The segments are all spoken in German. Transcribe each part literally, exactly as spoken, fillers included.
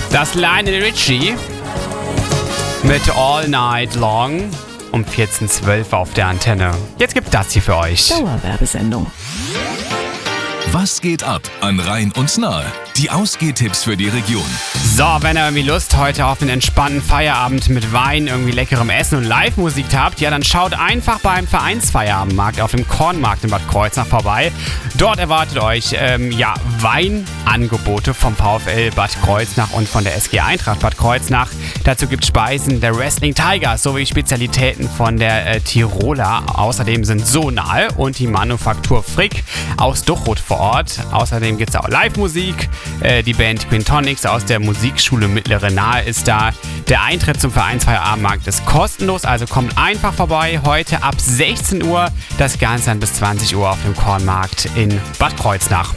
Das Lionel Richie mit All Night Long um vierzehn Uhr zwölf auf der Antenne. Jetzt gibt das hier für euch. Dauerwerbesendung. Was geht ab an Rhein und Nahe? Die Ausgehtipps für die Region. So, wenn ihr irgendwie Lust heute auf einen entspannten Feierabend mit Wein, irgendwie leckerem Essen und Live-Musik habt, ja, dann schaut einfach beim Vereinsfeierabendmarkt auf dem Kornmarkt in Bad Kreuznach vorbei. Dort erwartet euch ähm, ja, Weinangebote vom VfL Bad Kreuznach und von der S G Eintracht Bad Kreuznach. Dazu gibt es Speisen der Wrestling Tigers sowie Spezialitäten von der äh, Tiroler. Außerdem sind Sonal und die Manufaktur Frick aus Duchroth vor Ort. Außerdem gibt es auch Live-Musik. Äh, die Band Quintonics aus der Musikschule Mittlere Nahe ist da. Der Eintritt zum Vereinsfeierabendmarkt ist kostenlos, also kommt einfach vorbei. Heute ab sechzehn Uhr, das Ganze dann bis zwanzig Uhr auf dem Kornmarkt in Bad Kreuznach.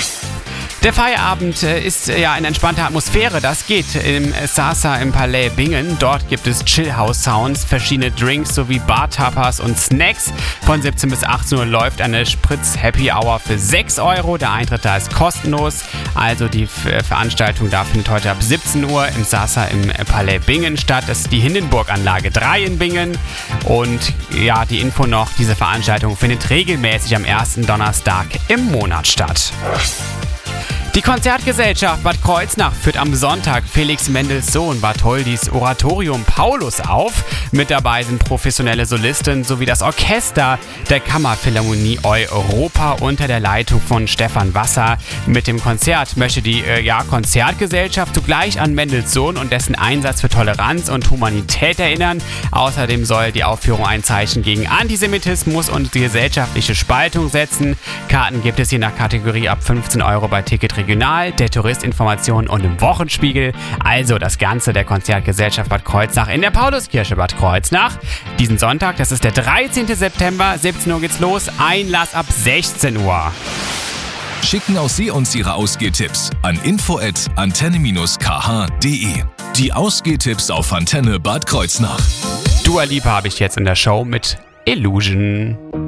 Der Feierabend ist ja eine entspannte Atmosphäre. Das geht im Sasa im Palais Bingen. Dort gibt es Chillhouse-Sounds, verschiedene Drinks sowie Bar-Tapas und Snacks. Von siebzehn bis achtzehn Uhr läuft eine Spritz-Happy-Hour für sechs Euro. Der Eintritt da ist kostenlos. Also die Veranstaltung da findet heute ab siebzehn Uhr im Sasa im Palais Bingen statt. Das ist die Hindenburg-Anlage drei in Bingen. Und ja, die Info noch, diese Veranstaltung findet regelmäßig am ersten Donnerstag im Monat statt. Die Konzertgesellschaft Bad Kreuznach führt am Sonntag Felix Mendelssohn Bartholdis Oratorium Paulus auf. Mit dabei sind professionelle Solisten sowie das Orchester der Kammerphilharmonie Europa unter der Leitung von Stefan Wasser. Mit dem Konzert möchte die äh, ja, Konzertgesellschaft zugleich an Mendelssohn und dessen Einsatz für Toleranz und Humanität erinnern. Außerdem soll die Aufführung ein Zeichen gegen Antisemitismus und die gesellschaftliche Spaltung setzen. Karten gibt es je nach Kategorie ab fünfzehn Euro bei Ticket Regional, der Touristinformation und im Wochenspiegel. Also das Ganze der Konzertgesellschaft Bad Kreuznach in der Pauluskirche Bad Kreuznach. Diesen Sonntag, das ist der dreizehnten September, siebzehn Uhr geht's los, Einlass ab sechzehn Uhr. Schicken auch Sie uns Ihre Ausgehtipps an info at antenne k h punkt d e. Die Ausgehtipps auf Antenne Bad Kreuznach. Dua Lipa habe ich jetzt in der Show mit Illusion.